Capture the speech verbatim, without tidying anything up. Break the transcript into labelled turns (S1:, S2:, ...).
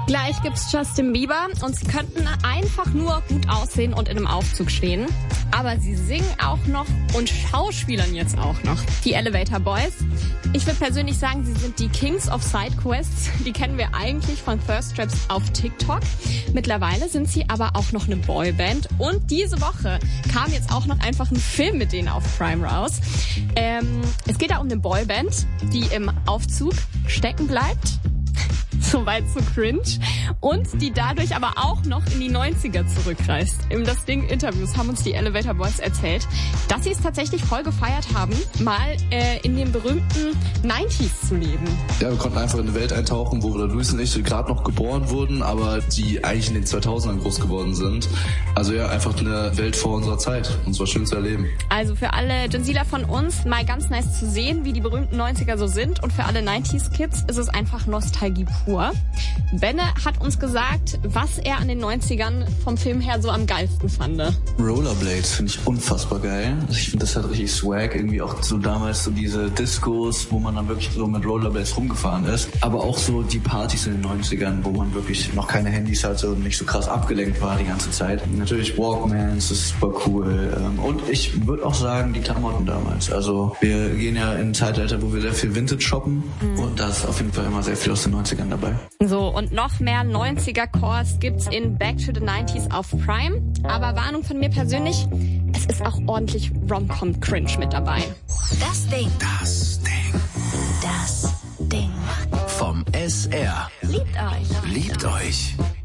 S1: Gleich gibt's Justin Bieber und sie könnten einfach nur gut aussehen und in einem Aufzug stehen. Aber sie singen auch noch und schauspielern jetzt auch noch. Die Elevator Boys. Ich würde persönlich sagen, sie sind die Kings of Sidequests. Die kennen wir eigentlich von Thirst Traps auf TikTok. Mittlerweile sind sie aber auch noch eine Boyband. Und diese Woche kam jetzt auch noch einfach ein Film mit denen auf Prime raus. Ähm, es geht da um eine Boyband, die im Aufzug stecken bleibt. Soweit so cringe. Und die dadurch aber auch noch in die neunziger zurückreist. In das Ding Interviews haben uns die Elevator Boys erzählt, dass sie es tatsächlich voll gefeiert haben, mal äh, in den berühmten neunziger zu leben.
S2: Ja, wir konnten einfach in eine Welt eintauchen, wo wir Luis und ich gerade noch geboren wurden, aber die eigentlich in den zweitausendern groß geworden sind. Also ja, einfach eine Welt vor unserer Zeit. Und es war schön zu erleben.
S1: Also für alle Gensealer von uns mal ganz nice zu sehen, wie die berühmten neunziger so sind. Und für alle neunziger-Kids ist es einfach Nostalgie pur. Benne hat uns gesagt, was er an den neunzigern vom Film her so am geilsten fand.
S3: Rollerblades finde ich unfassbar geil. Also ich finde, das hat richtig Swag. Irgendwie auch so damals so diese Discos, wo man dann wirklich so mit Rollerblades rumgefahren ist. Aber auch so die Partys in den neunzigern, wo man wirklich noch keine Handys hatte und nicht so krass abgelenkt war die ganze Zeit. Natürlich Walkmans, das ist super cool. Und ich würde auch sagen, die Klamotten damals. Also wir gehen ja in ein Zeitalter, wo wir sehr viel Vintage shoppen. Mhm. Und da ist auf jeden Fall immer sehr viel aus den neunzigern dabei.
S1: So, und noch mehr neunziger-Cores gibt's in Back to the nineties auf Prime. Aber Warnung von mir persönlich, es ist auch ordentlich Rom-Com-Cringe mit dabei.
S4: Das Ding.
S5: Das Ding.
S4: Das Ding.
S5: Vom S R.
S4: Liebt euch.
S5: Liebt euch.